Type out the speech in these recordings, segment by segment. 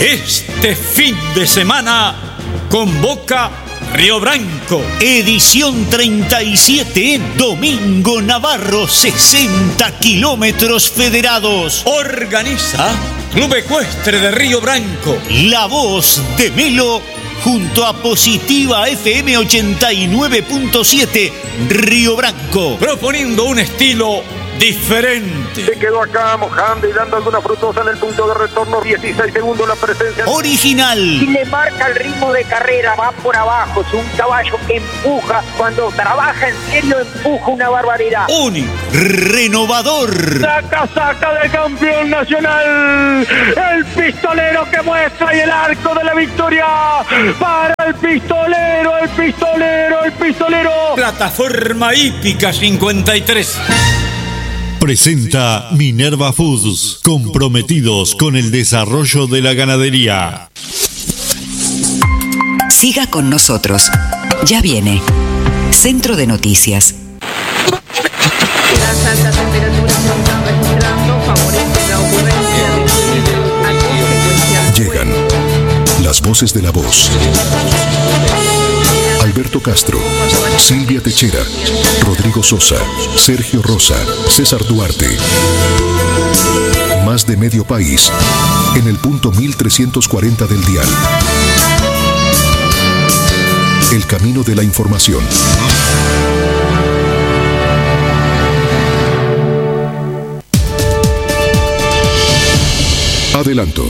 Este fin de semana convoca Río Branco, edición 37, Domingo Navarro, 60 kilómetros federados. Organiza Club Ecuestre de Río Branco. La Voz de Melo junto a Positiva FM 89.7 Río Branco, proponiendo un estilo diferente. Se quedó acá mojando y dando alguna frutosa en el punto de retorno. 16 segundos la presencia. Original. Y le marca el ritmo de carrera, va por abajo. Es un caballo que empuja. Cuando trabaja en serio, empuja una barbaridad. Único. Renovador. Saca de campeón nacional. El pistolero que muestra y el arco de la victoria para el pistolero. Plataforma hípica 53. Presenta Minerva Foods, comprometidos con el desarrollo de la ganadería. Siga con nosotros. Ya viene Centro de Noticias. Las altas temperaturas se están registrando, favorecen la ocurrencia de a consecuencia. Llegan las voces de La Voz. Alberto Castro, Silvia Techera, Rodrigo Sosa, Sergio Rosa, César Duarte. Más de medio país en el punto 1340 del dial. El camino de la información. Adelanto.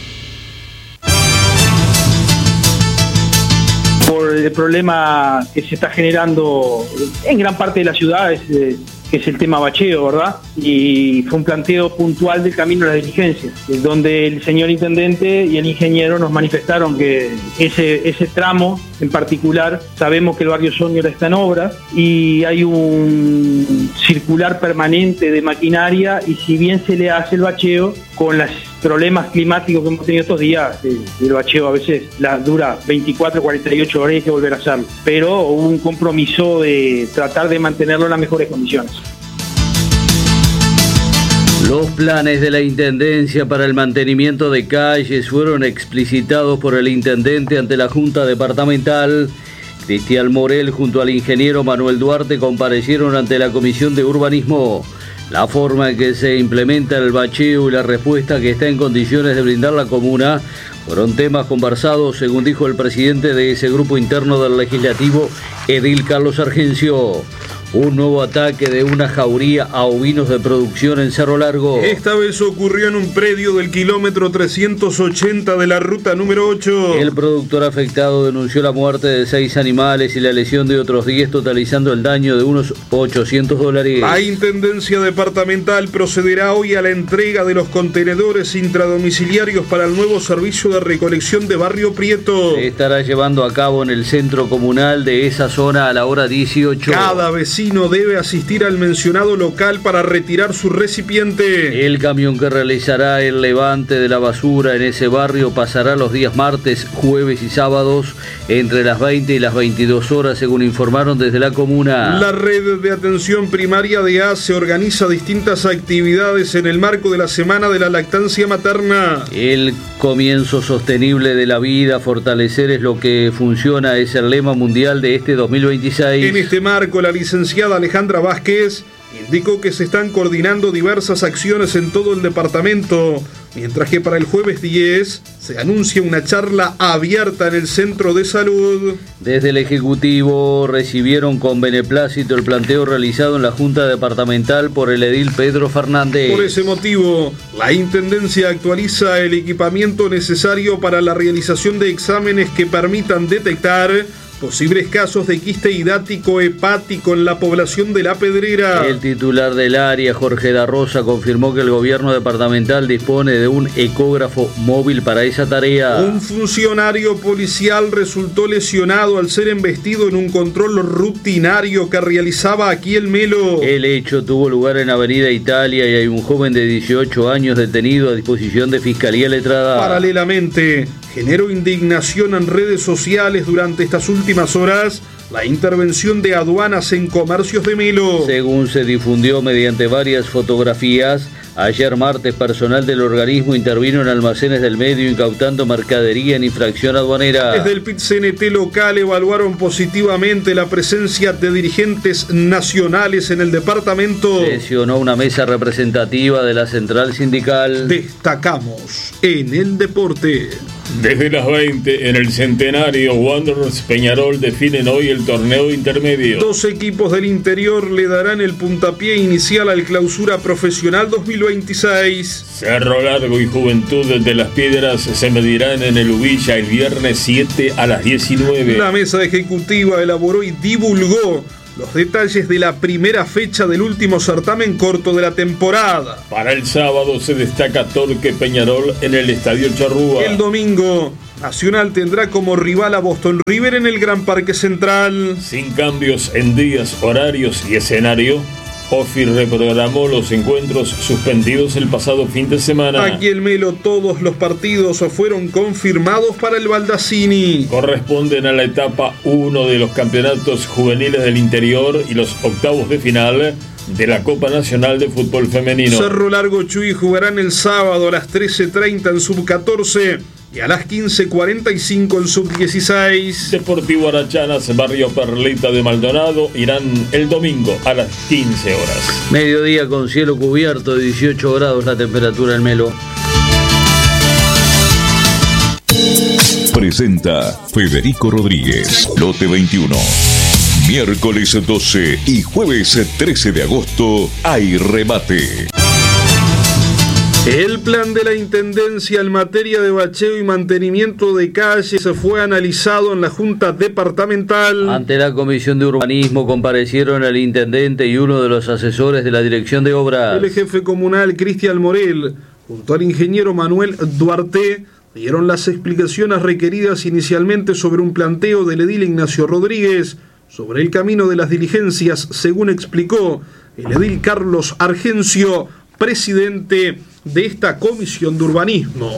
Por el problema que se está generando en gran parte de la ciudad, que es el tema bacheo, ¿verdad? Y fue un planteo puntual del camino a la diligencia, donde el señor intendente y el ingeniero nos manifestaron que ese tramo en particular, sabemos que el barrio Sonora está en obra y hay un circular permanente de maquinaria, y si bien se le hace el bacheo, con los problemas climáticos que hemos tenido estos días, el bacheo a veces dura 24, 48 horas y hay que volver a hacerlo, pero hubo un compromiso de tratar de mantenerlo en las mejores condiciones. Los planes de la Intendencia para el mantenimiento de calles fueron explicitados por el intendente ante la Junta Departamental. Cristian Morel junto al ingeniero Manuel Duarte comparecieron ante la Comisión de Urbanismo. La forma en que se implementa el bacheo y la respuesta que está en condiciones de brindar la comuna fueron temas conversados, según dijo el presidente de ese grupo interno del Legislativo, Edil Carlos Argencio. Un nuevo ataque de una jauría a ovinos de producción en Cerro Largo. Esta vez ocurrió en un predio del kilómetro 380 de la ruta número 8. El productor afectado denunció la muerte de 6 animales y la lesión de otros 10, totalizando el daño de unos $800. La Intendencia Departamental procederá hoy a la entrega de los contenedores intradomiciliarios para el nuevo servicio de recolección de Barrio Prieto. Se estará llevando a cabo en el centro comunal de esa zona a la hora 18. Cada vecino debe asistir al mencionado local para retirar su recipiente. El camión que realizará el levante de la basura en ese barrio pasará los días martes, jueves y sábados entre las 20 y las 22 horas, según informaron desde la comuna. La red de atención primaria de ACE organiza distintas actividades en el marco de la Semana de la Lactancia Materna. El comienzo sostenible de la vida, fortalecer es lo que funciona, es el lema mundial de este 2026. En este marco, la licenciada Alejandra Vázquez indicó que se están coordinando diversas acciones en todo el departamento, mientras que para el jueves 10 se anuncia una charla abierta en el centro de salud. Desde el Ejecutivo recibieron con beneplácito el planteo realizado en la Junta Departamental por el edil Pedro Fernández. Por ese motivo, la Intendencia actualiza el equipamiento necesario para la realización de exámenes que permitan detectar posibles casos de quiste hidático hepático en la población de La Pedrera. El titular del área, Jorge da Rosa, confirmó que el gobierno departamental dispone de un ecógrafo móvil para esa tarea. Un funcionario policial resultó lesionado al ser embestido en un control rutinario que realizaba aquí el Melo. El hecho tuvo lugar en Avenida Italia y hay un joven de 18 años detenido a disposición de Fiscalía Letrada. Paralelamente, generó indignación en redes sociales durante estas últimas horas la intervención de aduanas en comercios de Melo. Según se difundió mediante varias fotografías, Ayer martes, personal del organismo intervino en almacenes del medio incautando mercadería en infracción aduanera. Desde el PIT-CNT local evaluaron positivamente la presencia de dirigentes nacionales en el departamento. Sesionó una mesa representativa de la central sindical. Destacamos en el deporte. Desde las 20 en el Centenario, Wanderers Peñarol definen hoy el torneo intermedio. 2 equipos del interior le darán el puntapié inicial al Clausura Profesional 2026. Cerro Largo y Juventud de las Piedras se medirán en el Ubilla el viernes 7 a las 19. La mesa ejecutiva elaboró y divulgó los detalles de la primera fecha del último certamen corto de la temporada. Para el sábado se destaca Torque Peñarol en el Estadio Charrúa. El domingo, Nacional tendrá como rival a Boston River en el Gran Parque Central. Sin cambios en días, horarios y escenario, Ofi reprogramó los encuentros suspendidos el pasado fin de semana. Aquí en Melo todos los partidos fueron confirmados para el Baldassini. Corresponden a la etapa 1 de los campeonatos juveniles del interior y los octavos de final de la Copa Nacional de Fútbol Femenino. Cerro Largo Chuy jugarán el sábado a las 13:30 en Sub-14 y a las 15:45 en Sub-16. Deportivo Arachanas, Barrio Perlita de Maldonado, irán el domingo a las 15 horas. Mediodía con cielo cubierto, 18 grados la temperatura en Melo. Presenta Federico Rodríguez, Lote 21. Miércoles 12 y jueves 13 de agosto hay remate. El plan de la Intendencia en materia de bacheo y mantenimiento de calles fue analizado en la Junta Departamental. Ante la Comisión de Urbanismo comparecieron el intendente y uno de los asesores de la Dirección de Obras. El jefe comunal Cristian Morel, junto al ingeniero Manuel Duarte, dieron las explicaciones requeridas inicialmente sobre un planteo del edil Ignacio Rodríguez sobre el camino de las diligencias, según explicó el edil Carlos Argencio, presidente de esta Comisión de Urbanismo.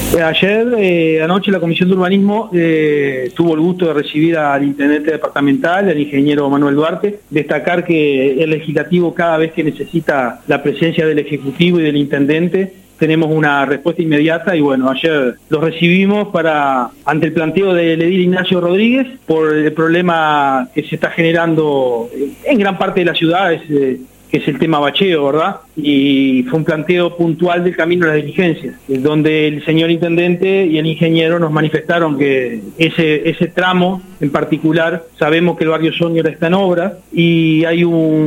Ayer, anoche, la Comisión de Urbanismo tuvo el gusto de recibir al intendente departamental, al ingeniero Manuel Duarte. Destacar que el legislativo, cada vez que necesita la presencia del Ejecutivo y del intendente, tenemos una respuesta inmediata y bueno, ayer los recibimos ante el planteo del edil Ignacio Rodríguez por el problema que se está generando en gran parte de la ciudad, que es el tema bacheo, ¿verdad? Y fue un planteo puntual del camino de las diligencias, donde el señor intendente y el ingeniero nos manifestaron que ese tramo en particular, sabemos que el barrio Soñora está en obra y hay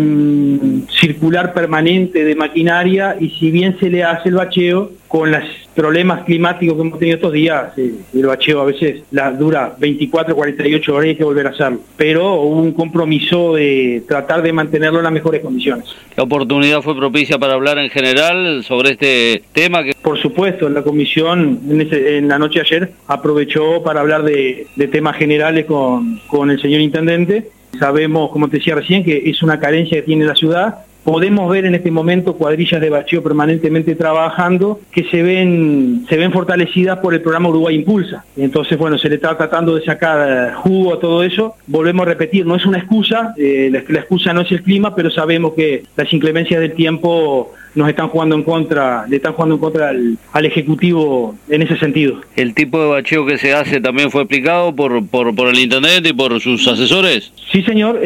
un circular permanente de maquinaria y si bien se le hace el bacheo, con los problemas climáticos que hemos tenido estos días, el bacheo a veces dura 24, 48 horas y hay que volver a hacerlo. Pero hubo un compromiso de tratar de mantenerlo en las mejores condiciones. La oportunidad fue propicia para hablar en general sobre este tema. Por supuesto, la comisión en la noche de ayer aprovechó para hablar de temas generales con el señor intendente. Sabemos, como te decía recién, que es una carencia que tiene la ciudad. Podemos ver en este momento cuadrillas de bacheo permanentemente trabajando que se ven fortalecidas por el programa Uruguay Impulsa. Entonces, bueno, se le está tratando de sacar jugo a todo eso. Volvemos a repetir, no es una excusa, la excusa no es el clima, pero sabemos que las inclemencias del tiempo nos están jugando en contra, le están jugando en contra al Ejecutivo en ese sentido. ¿El tipo de bacheo que se hace también fue explicado por el intendente y por sus asesores? Sí, señor.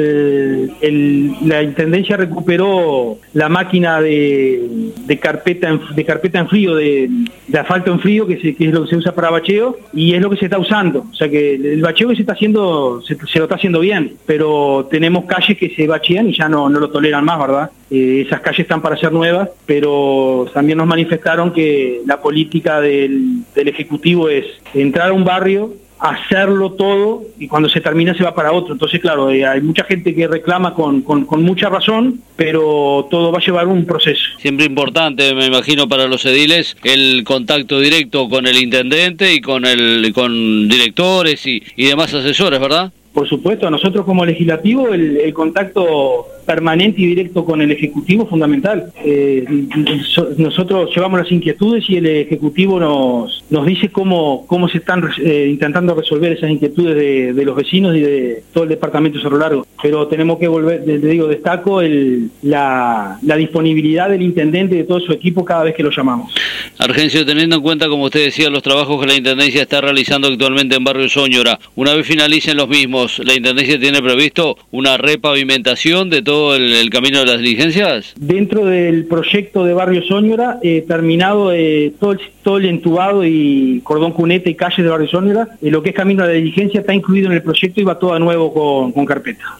La Intendencia recuperó la máquina de carpeta en frío, de asfalto en frío, que es lo que se usa para bacheo, y es lo que se está usando. O sea que el bacheo que se está haciendo, se lo está haciendo bien, pero tenemos calles que se bachean y ya no lo toleran más, ¿verdad? Esas calles están para ser nuevas, pero también nos manifestaron que la política del Ejecutivo es entrar a un barrio, hacerlo todo y cuando se termina se va para otro. Entonces, claro, hay mucha gente que reclama con mucha razón, pero todo va a llevar un proceso. Siempre importante, me imagino, para los ediles el contacto directo con el intendente y con directores y demás asesores, ¿verdad? Por supuesto, a nosotros como legislativo el contacto permanente y directo con el Ejecutivo es fundamental. Nosotros llevamos las inquietudes y el Ejecutivo nos dice cómo se están intentando resolver esas inquietudes de los vecinos y de todo el departamento de Cerro Largo. Pero tenemos que volver, destaco la disponibilidad del intendente y de todo su equipo cada vez que lo llamamos. Argencio, teniendo en cuenta, como usted decía, los trabajos que la Intendencia está realizando actualmente en Barrio Sóñora, una vez finalicen los mismos, ¿la Intendencia tiene previsto una repavimentación de todo el camino de las diligencias? Dentro del proyecto de Barrio Sóñora, terminado todo el entubado y cordón cuneta y calles de Barrio Sóñora, lo que es camino de la diligencia está incluido en el proyecto y va todo de nuevo con carpeta.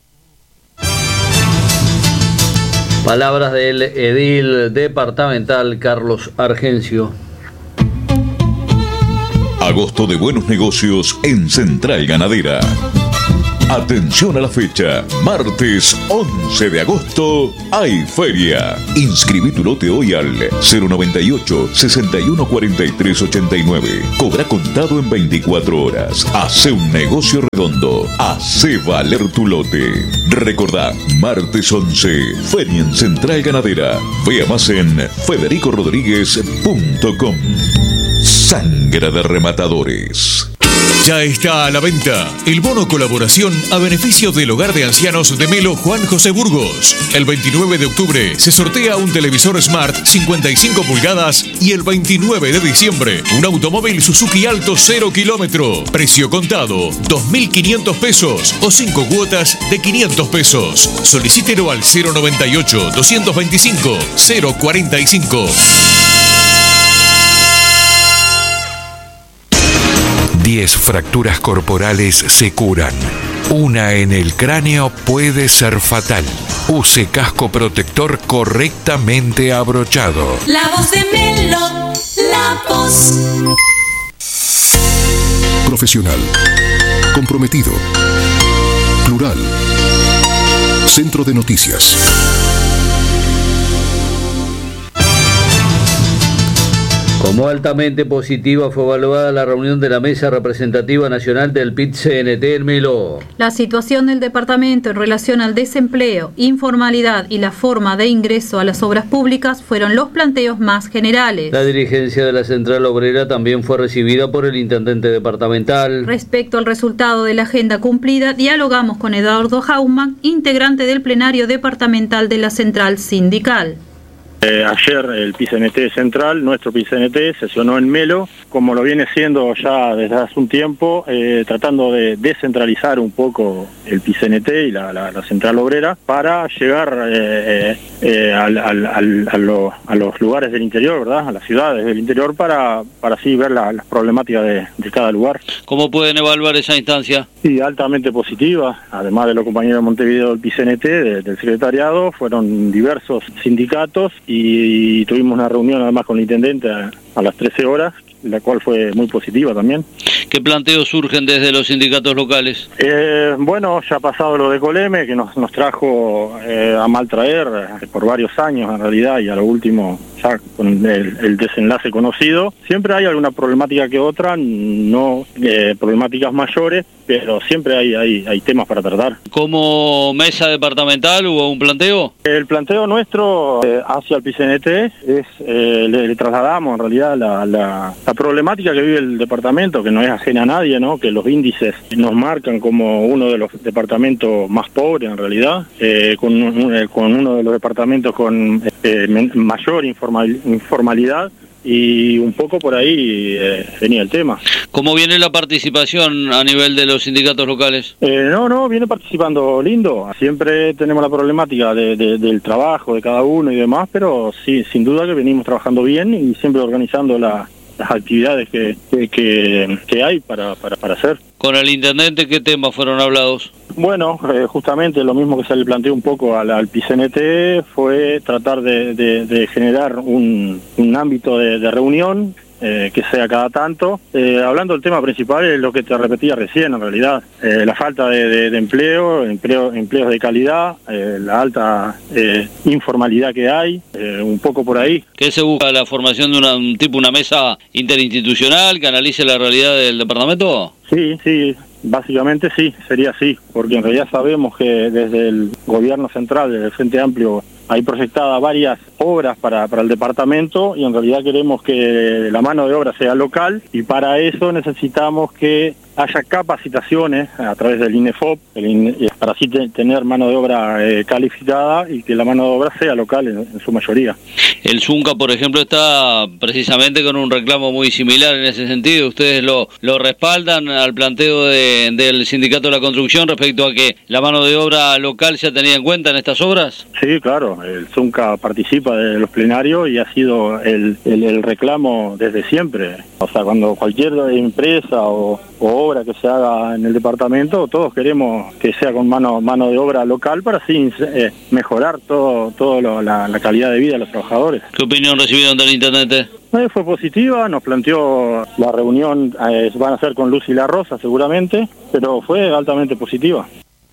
Palabras del edil departamental Carlos Argencio. Agosto de buenos negocios en Central Ganadera. Atención a la fecha, martes 11 de agosto hay feria. Inscribí tu lote hoy al 098 61 43 89. Cobra contado en 24 horas. Hace un negocio redondo. Hace valer tu lote. Recordá, martes 11, feria en Central Ganadera. Vea más en federicorodríguez.com. Sangre de rematadores. Ya está a la venta el bono colaboración a beneficio del Hogar de Ancianos de Melo Juan José Burgos. El 29 de octubre se sortea un televisor Smart 55 pulgadas y el 29 de diciembre un automóvil Suzuki Alto 0 kilómetro. Precio contado 2.500 pesos o 5 cuotas de 500 pesos. Solicítelo al 098 225 045. 10 fracturas corporales se curan. Una en el cráneo puede ser fatal. Use casco protector correctamente abrochado. La voz de Melo, la voz. Profesional, comprometido, plural. Centro de Noticias. Como altamente positiva fue evaluada la reunión de la Mesa Representativa Nacional del PIT-CNT en Melo. La situación del departamento en relación al desempleo, informalidad y la forma de ingreso a las obras públicas fueron los planteos más generales. La dirigencia de la Central Obrera también fue recibida por el intendente departamental. Respecto al resultado de la agenda cumplida, dialogamos con Eduardo Hauman, integrante del plenario departamental de la Central Sindical. Ayer el PIT-CNT central, nuestro PIT-CNT, sesionó en Melo, como lo viene siendo ya desde hace un tiempo, tratando de descentralizar un poco el PIT-CNT y la central obrera para llegar a los lugares del interior, ¿verdad? A las ciudades del interior para así ver las problemáticas de cada lugar. ¿Cómo pueden evaluar esa instancia? Sí, altamente positiva, además de los compañeros de Montevideo del PIT-CNT, del secretariado, fueron diversos sindicatos y tuvimos una reunión además con el intendente a las 13 horas, la cual fue muy positiva también. ¿Qué planteos surgen desde los sindicatos locales? Bueno, ya ha pasado lo de Coleme, que nos trajo a mal traer por varios años en realidad, y a lo último ya con el desenlace conocido. Siempre hay alguna problemática que otra, no problemáticas mayores, pero siempre hay temas para tratar. ¿Como mesa departamental hubo un planteo? El planteo nuestro hacia el PIT-CNT es, le trasladamos en realidad la problemática que vive el departamento, que no es ajena a nadie, ¿no? Que los índices nos marcan como uno de los departamentos más pobres en realidad, con uno de los departamentos con mayor informalidad, y un poco por ahí venía el tema. ¿Cómo viene la participación a nivel de los sindicatos locales? No, viene participando lindo. Siempre tenemos la problemática del trabajo de cada uno y demás, pero sí, sin duda que venimos trabajando bien y siempre organizando las actividades que hay para hacer. ¿Con el intendente qué temas fueron hablados? Bueno, justamente lo mismo que se le planteó un poco al PIT-CNT fue tratar de generar un ámbito de reunión que sea cada tanto. Hablando del tema principal, es lo que te repetía recién en realidad, la falta de empleos de calidad, la alta informalidad que hay, un poco por ahí. ¿Qué se busca? ¿La formación de una mesa interinstitucional que analice la realidad del departamento? Sí, Básicamente sí, sería así, porque en realidad sabemos que desde el gobierno central, desde el Frente Amplio, hay proyectadas varias obras para el departamento y en realidad queremos que la mano de obra sea local y para eso necesitamos que haya capacitaciones a través del INEFOP, para así tener mano de obra calificada y que la mano de obra sea local en su mayoría. El Zunca, por ejemplo, está precisamente con un reclamo muy similar en ese sentido. ¿Ustedes lo respaldan al planteo del Sindicato de la Construcción respecto a que la mano de obra local sea tenida en cuenta en estas obras? Sí, claro. El Zunca participa de los plenarios y ha sido el reclamo desde siempre. O sea, cuando cualquier empresa o obra que se haga en el departamento, todos queremos que sea con mano de obra local para así mejorar todo la calidad de vida de los trabajadores. ¿Qué opinión recibieron del intendente? Fue positiva, nos planteó la reunión, van a ser con Lucy La Rosa seguramente, pero fue altamente positiva.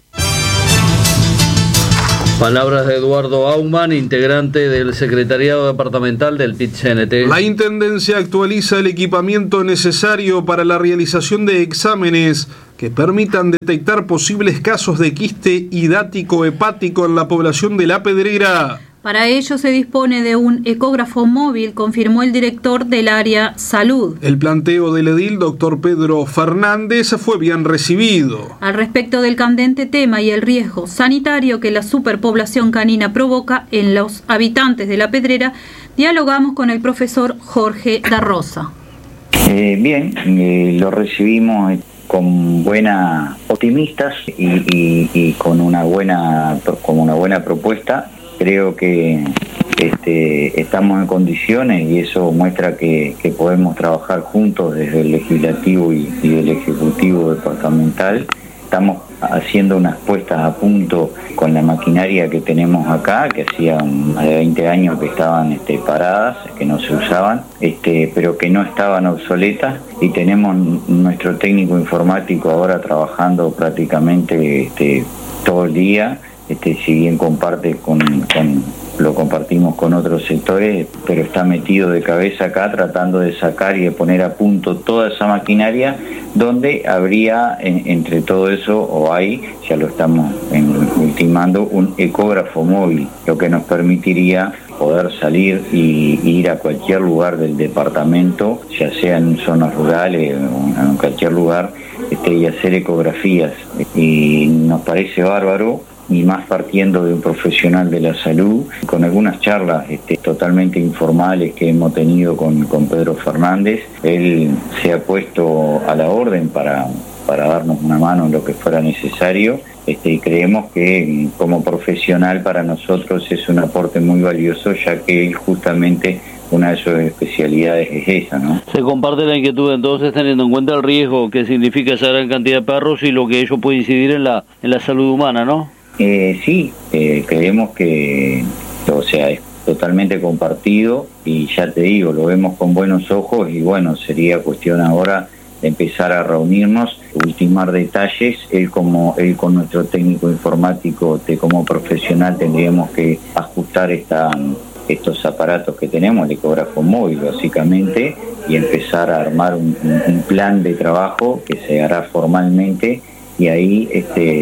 Palabras de Eduardo Aumann, integrante del secretariado departamental del PIT-CNT. La Intendencia actualiza el equipamiento necesario para la realización de exámenes que permitan detectar posibles casos de quiste hidático hepático en la población de La Pedrera. Para ello se dispone de un ecógrafo móvil, confirmó el director del área Salud. El planteo del edil, doctor Pedro Fernández, fue bien recibido. Al respecto del candente tema y el riesgo sanitario que la superpoblación canina provoca en los habitantes de La Pedrera, dialogamos con el profesor Jorge Da Rosa. Bien, lo recibimos con optimistas y con una buena propuesta. Creo que estamos en condiciones y eso muestra que podemos trabajar juntos desde el legislativo y el ejecutivo departamental. Estamos haciendo unas puestas a punto con la maquinaria que tenemos acá, que hacía más de 20 años que estaban paradas, que no se usaban, pero que no estaban obsoletas, y tenemos nuestro técnico informático ahora trabajando prácticamente todo el día. Si bien lo compartimos con otros sectores, pero está metido de cabeza acá tratando de sacar y de poner a punto toda esa maquinaria, donde habría entre todo eso, o hay, ya lo estamos ultimando, un ecógrafo móvil, lo que nos permitiría poder salir y ir a cualquier lugar del departamento, ya sea en zonas rurales o en cualquier lugar, y hacer ecografías. Y nos parece bárbaro, y más partiendo de un profesional de la salud, con algunas charlas totalmente informales que hemos tenido con Pedro Fernández. Él se ha puesto a la orden para darnos una mano en lo que fuera necesario, y creemos que como profesional para nosotros es un aporte muy valioso, ya que él justamente una de sus especialidades es esa, ¿no? Se comparte la inquietud entonces, teniendo en cuenta el riesgo que significa esa gran cantidad de perros y lo que ello puede incidir en la salud humana, ¿no? Sí, creemos que, es totalmente compartido, y ya te digo, lo vemos con buenos ojos, y bueno, sería cuestión ahora de empezar a reunirnos, ultimar detalles. Él con nuestro técnico informático, como profesional, tendríamos que ajustar estos aparatos que tenemos, el ecógrafo móvil básicamente, y empezar a armar un plan de trabajo que se hará formalmente, y ahí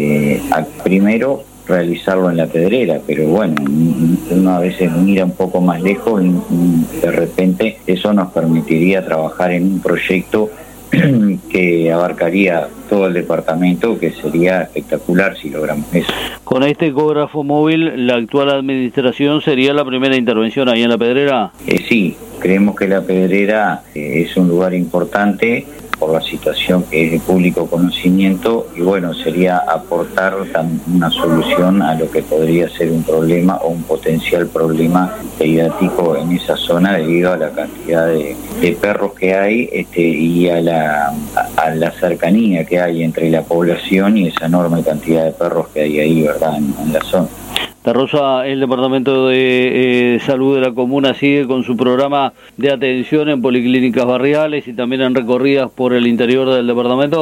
primero realizarlo en La Pedrera, pero bueno, uno a veces mira un poco más lejos y de repente eso nos permitiría trabajar en un proyecto que abarcaría todo el departamento, que sería espectacular si logramos eso. Con este ecógrafo móvil, ¿la actual administración sería la primera intervención ahí en La Pedrera? Sí, creemos que La Pedrera es un lugar importante por la situación que es de público conocimiento, y bueno, sería aportar una solución a lo que podría ser un problema o un potencial problema hidático en esa zona debido a la cantidad de perros que hay, y a la cercanía que hay entre la población y esa enorme cantidad de perros que hay ahí, ¿verdad?, en la zona. Da Rosa, el Departamento de Salud de la Comuna sigue con su programa de atención en policlínicas barriales y también en recorridas por el interior del departamento.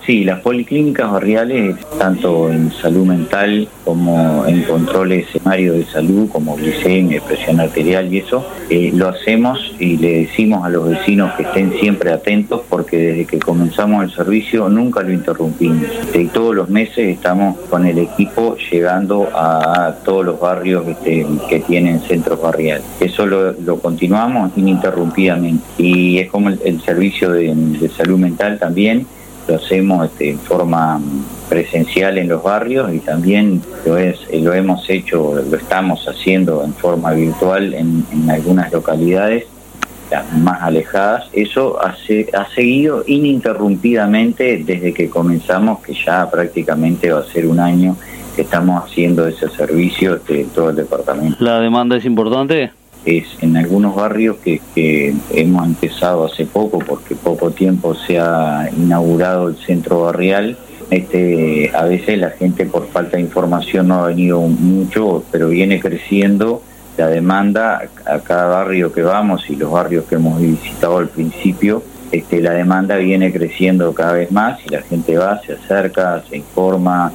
Sí, las policlínicas barriales, tanto en salud mental como en controles primarios de salud, como glicemia, presión arterial y eso, lo hacemos y le decimos a los vecinos que estén siempre atentos, porque desde que comenzamos el servicio nunca lo interrumpimos. Y todos los meses estamos con el equipo llegando a todos los barrios que tienen centros barriales. Eso lo continuamos ininterrumpidamente. Y es como el servicio de salud mental también. Lo hacemos en forma presencial en los barrios y también lo estamos haciendo en forma virtual en algunas localidades más alejadas. Eso ha seguido ininterrumpidamente desde que comenzamos, que ya prácticamente va a ser un año que estamos haciendo ese servicio en todo el departamento. ¿La demanda es importante? Es en algunos barrios que hemos empezado hace poco, porque poco tiempo se ha inaugurado el centro barrial. A veces la gente por falta de información no ha venido mucho, pero viene creciendo la demanda a cada barrio que vamos y los barrios que hemos visitado al principio. La demanda viene creciendo cada vez más y la gente va, se acerca, se informa.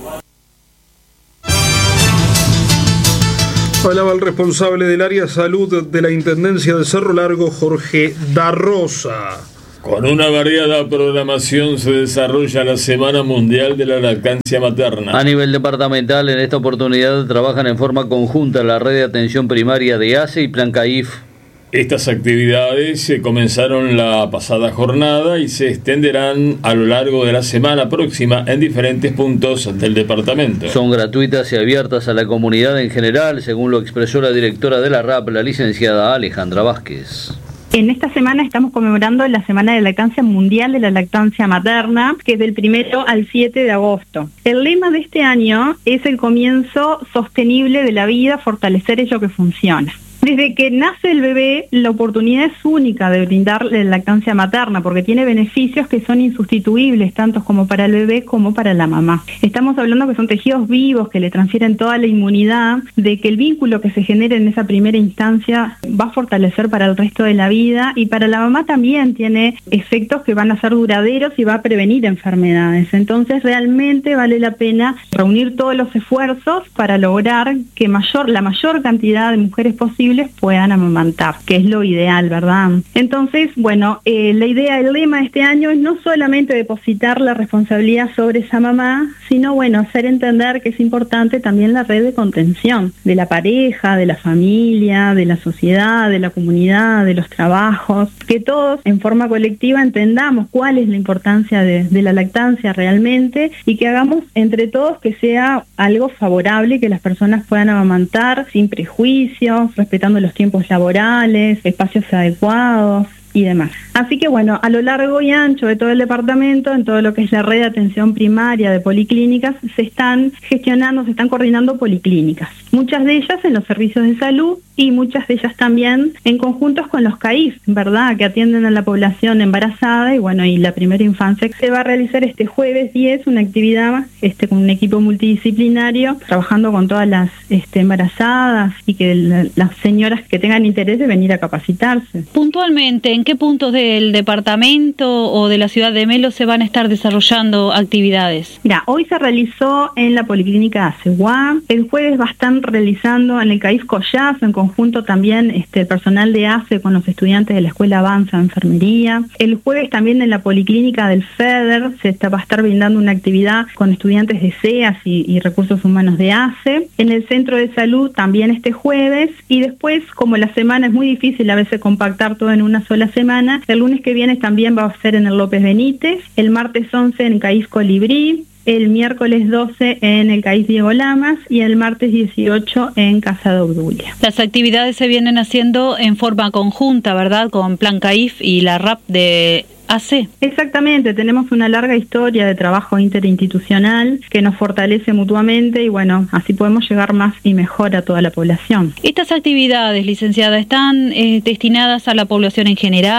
Hablaba el responsable del área salud de la Intendencia de Cerro Largo, Jorge Darrosa. Con una variada programación se desarrolla la Semana Mundial de la Lactancia Materna. A nivel departamental, en esta oportunidad trabajan en forma conjunta la red de atención primaria de ACE y Plan CAIF. Estas actividades comenzaron la pasada jornada y se extenderán a lo largo de la semana próxima en diferentes puntos del departamento. Son gratuitas y abiertas a la comunidad en general, según lo expresó la directora de la RAP, la licenciada Alejandra Vázquez. En esta semana estamos conmemorando la Semana de Lactancia Mundial de la Lactancia Materna, que es del 1 al 7 de agosto. El lema de este año es el comienzo sostenible de la vida, fortalecer ello que funciona. Desde que nace el bebé, la oportunidad es única de brindarle lactancia materna, porque tiene beneficios que son insustituibles, tanto como para el bebé como para la mamá. Estamos hablando que son tejidos vivos que le transfieren toda la inmunidad, de que el vínculo que se genera en esa primera instancia va a fortalecer para el resto de la vida, y para la mamá también tiene efectos que van a ser duraderos y va a prevenir enfermedades. Entonces realmente vale la pena reunir todos los esfuerzos para lograr que la mayor cantidad de mujeres posible puedan amamantar, que es lo ideal, ¿verdad? Entonces, bueno, la idea, el lema de este año es no solamente depositar la responsabilidad sobre esa mamá, sino, bueno, hacer entender que es importante también la red de contención de la pareja, de la familia, de la sociedad, de la comunidad, de los trabajos, que todos en forma colectiva entendamos cuál es la importancia de la lactancia realmente, y que hagamos entre todos que sea algo favorable, que las personas puedan amamantar sin prejuicios, respetando los tiempos laborales, espacios adecuados y demás. Así que bueno, a lo largo y ancho de todo el departamento, en todo lo que es la red de atención primaria de policlínicas, se están coordinando policlínicas. Muchas de ellas en los servicios de salud y muchas de ellas también en conjuntos con los CAIF, ¿verdad?, que atienden a la población embarazada y bueno, y la primera infancia. Se va a realizar este jueves 10 una actividad con un equipo multidisciplinario, trabajando con todas las embarazadas y que las señoras que tengan interés de venir a capacitarse. Puntualmente, ¿en qué puntos del departamento o de la ciudad de Melo se van a estar desarrollando actividades? Mira, hoy se realizó en la Policlínica Aceguá, el jueves va a estar realizando en el CAIF Collazo, en conjunto también el personal de ACE con los estudiantes de la Escuela Avanza de Enfermería. El jueves también en la Policlínica del FEDER va a estar brindando una actividad con estudiantes de CEAS y Recursos Humanos de ACE. En el Centro de Salud también este jueves, y después, como la semana es muy difícil a veces compactar todo en una sola semana, el lunes que viene también va a ser en el López Benítez, el martes 11 en CAIF Colibrí, el miércoles 12 en el CAIF Diego Lamas y el martes 18 en Casa de Obdulia. Las actividades se vienen haciendo en forma conjunta, ¿verdad?, con Plan CAIF y la RAP de AC. Exactamente, tenemos una larga historia de trabajo interinstitucional que nos fortalece mutuamente y bueno, así podemos llegar más y mejor a toda la población. ¿Estas actividades, licenciada, están destinadas a la población en general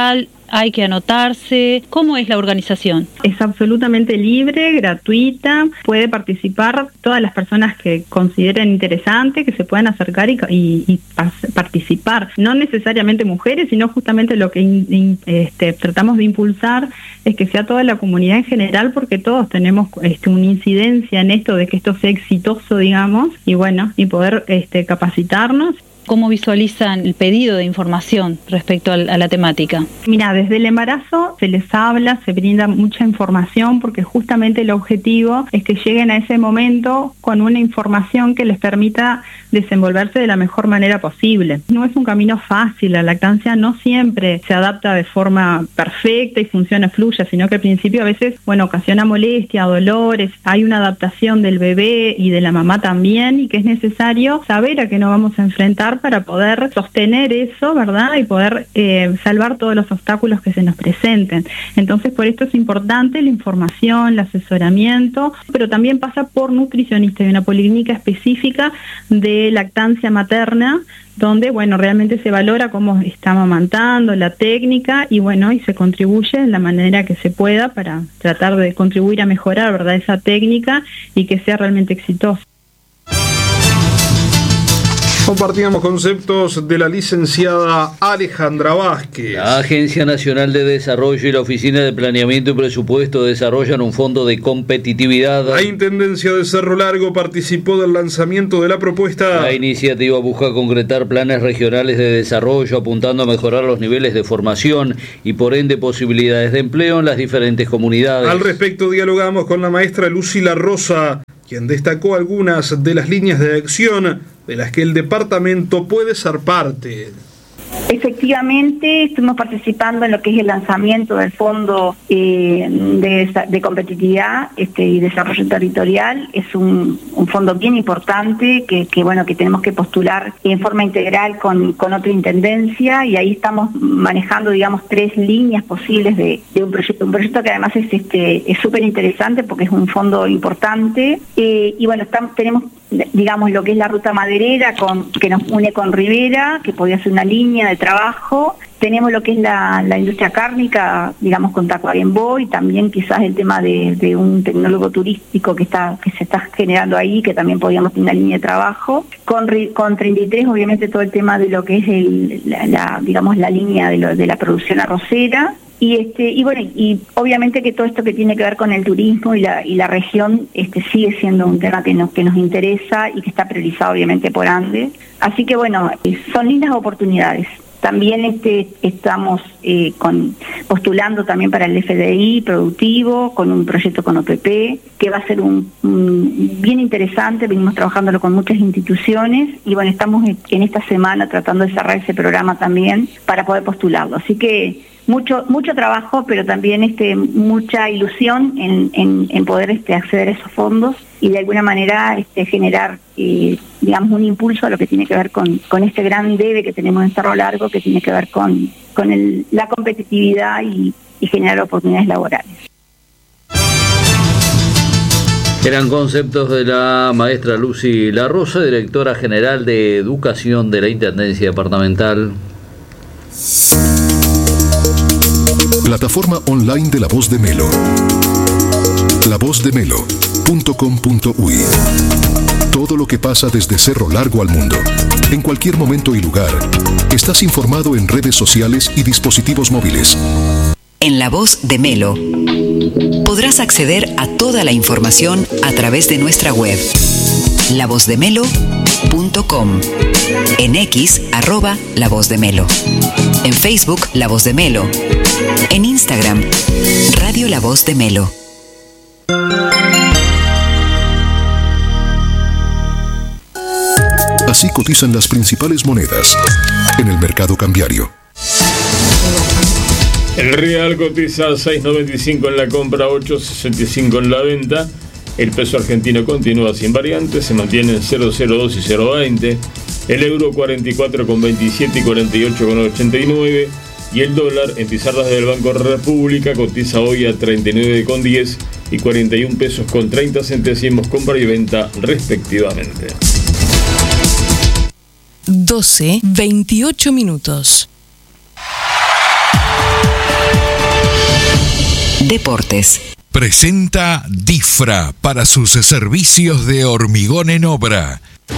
¿Hay que anotarse? ¿Cómo es la organización? Es absolutamente libre, gratuita, puede participar todas las personas que consideren interesante, que se puedan acercar y participar. No necesariamente mujeres, sino justamente lo que tratamos de impulsar es que sea toda la comunidad en general, porque todos tenemos una incidencia en esto de que esto sea exitoso, digamos, y bueno, y poder capacitarnos. ¿Cómo visualizan el pedido de información respecto a la temática? Mira, desde el embarazo se les habla, se brinda mucha información, porque justamente el objetivo es que lleguen a ese momento con una información que les permita desenvolverse de la mejor manera posible. No es un camino fácil, la lactancia no siempre se adapta de forma perfecta y funciona fluya, sino que al principio a veces, ocasiona molestia, dolores, hay una adaptación del bebé y de la mamá también, y que es necesario saber a qué nos vamos a enfrentar para poder sostener eso, ¿verdad? Y poder salvar todos los obstáculos que se nos presenten. Entonces, por esto es importante la información, el asesoramiento, pero también pasa por nutricionista y una policlínica específica de lactancia materna, donde, realmente se valora cómo está amamantando, la técnica, y y se contribuye de la manera que se pueda para tratar de contribuir a mejorar, ¿verdad?, esa técnica y que sea realmente exitosa. Compartíamos conceptos de la licenciada Alejandra Vázquez. La Agencia Nacional de Desarrollo y la Oficina de Planeamiento y Presupuesto desarrollan un fondo de competitividad. La Intendencia de Cerro Largo participó del lanzamiento de la propuesta. La iniciativa busca concretar planes regionales de desarrollo apuntando a mejorar los niveles de formación y por ende posibilidades de empleo en las diferentes comunidades. Al respecto dialogamos con la maestra Lucila Rosa, quien destacó algunas de las líneas de acción de las que el departamento puede ser parte. Efectivamente, estuvimos participando en lo que es el lanzamiento del Fondo de Competitividad y Desarrollo Territorial. Es un fondo bien importante que tenemos que postular en forma integral con otra intendencia, y ahí estamos manejando, 3 líneas posibles de un proyecto que además es súper interesante porque es un fondo importante. Tenemos lo que es la ruta maderera que nos une con Rivera, que podría ser una línea de trabajo. Tenemos lo que es la industria cárnica, con Tacuarembó, y también quizás el tema de un tecnólogo turístico que se está generando ahí, que también podríamos tener una línea de trabajo. Con 33, obviamente, todo el tema de lo que es la línea de la producción arrocera. Y obviamente que todo esto que tiene que ver con el turismo y la región sigue siendo un tema que nos interesa y que está priorizado obviamente por Andes. Así que son lindas oportunidades. También estamos postulando también para el FDI productivo con un proyecto con OPP que va a ser bien interesante. Venimos trabajándolo con muchas instituciones y estamos en esta semana tratando de cerrar ese programa también para poder postularlo. Así que mucho trabajo, pero también mucha ilusión en poder acceder a esos fondos y de alguna manera generar un impulso a lo que tiene que ver con este gran debe que tenemos en Cerro Largo, que tiene que ver con la competitividad y generar oportunidades laborales. Eran conceptos de la maestra Lucila Rosa, directora general de Educación de la Intendencia Departamental. Plataforma online de La Voz de Melo. lavozdemelo.com.uy. Todo lo que pasa desde Cerro Largo al mundo. En cualquier momento y lugar. Estás informado en redes sociales y dispositivos móviles. En La Voz de Melo podrás acceder a toda la información a través de nuestra web. lavozdemelo.com. En X, @lavozdemelo. En Facebook, La Voz de Melo. En Instagram, Radio La Voz de Melo. Así cotizan las principales monedas en el mercado cambiario. El real cotiza 6.95 en la compra, 8.65 en la venta. El peso argentino continúa sin variantes, se mantiene en 0.02 y 0.20. El euro 44,27 y 48,89. Y el dólar en pizarras del Banco República cotiza hoy a 39,10 y 41 pesos con 30 centésimos compra y venta respectivamente. 12:28. Deportes. Presenta Difra para sus servicios de hormigón en obra.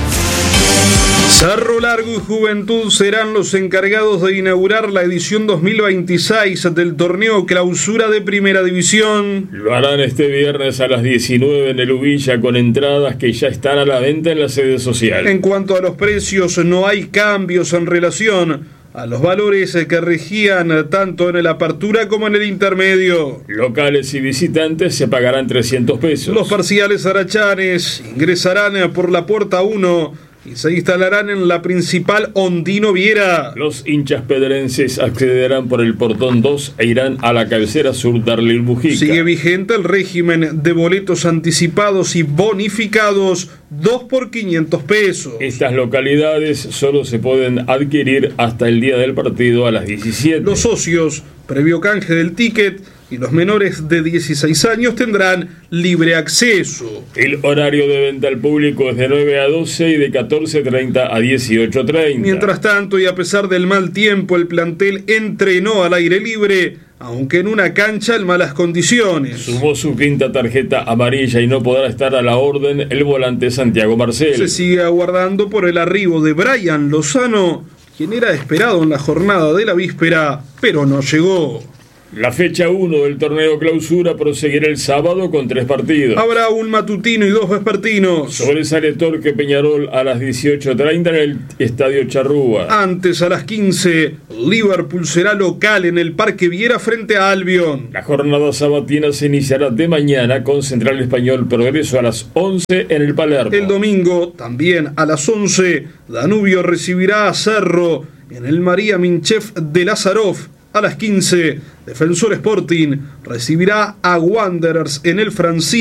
Cerro Largo y Juventud serán los encargados de inaugurar la edición 2026 del torneo Clausura de Primera División. Lo harán este viernes a las 19 en el Uvilla con entradas que ya están a la venta en la sede social. En cuanto a los precios, no hay cambios en relación a los valores que regían tanto en el apertura como en el intermedio. Locales y visitantes se pagarán 300 pesos. Los parciales arachanes ingresarán por la puerta 1 y se instalarán en la principal Ondino Viera. Los hinchas pedrenses accederán por el portón 2 e irán a la cabecera sur Darlil Mujica. Sigue vigente el régimen de boletos anticipados y bonificados 2 por 500 pesos. Estas localidades solo se pueden adquirir hasta el día del partido a las 17. Los socios, previo canje del ticket, y los menores de 16 años tendrán libre acceso. El horario de venta al público es de 9 a 12 y de 14:30 a 18:30. Mientras tanto, y a pesar del mal tiempo, el plantel entrenó al aire libre, aunque en una cancha en malas condiciones. Sumó su quinta tarjeta amarilla y no podrá estar a la orden el volante Santiago Marcel. Se sigue aguardando por el arribo de Brian Lozano, quien era esperado en la jornada de la víspera, pero no llegó. La fecha 1 del torneo Clausura proseguirá el sábado con 3 partidos. Habrá un matutino y 2 vespertinos. Sobresale Torque Peñarol a las 18:30 en el Estadio Charrúa. Antes, a las 15, Liverpool será local en el Parque Viera frente a Albion. La jornada sabatina se iniciará de mañana con Central Español Progreso a las 11 en el Palermo. El domingo, también a las 11, Danubio recibirá a Cerro en el María Minchev de Lázaroff. A las 15, Defensor Sporting recibirá a Wanderers en el Francisco